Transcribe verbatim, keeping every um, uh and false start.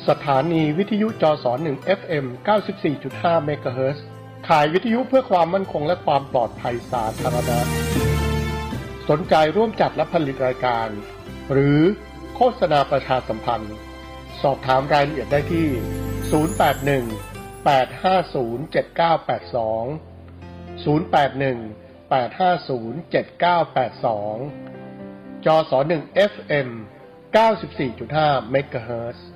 สถานีวิทยุจสหนึ่ง เอฟ เอ็ม เก้าสิบสี่จุดห้า เมกะเฮิรตซ์ขายวิทยุเพื่อความมั่นคงและความปลอดภัยสาธารณะสนใจร่วมจัดและผลิตรายการหรือโฆษณาประชาสัมพันธ์สอบถามรายละเอียดได้ที่ศูนย์ แปด หนึ่ง แปด ห้า ศูนย์ เจ็ด เก้า แปด สอง ศูนย์ แปด หนึ่ง แปด ห้า ศูนย์ เจ็ด เก้า แปด สองจสหนึ่ง เอฟ เอ็ม เก้าสิบสี่จุดห้า เมกะเฮิรตซ์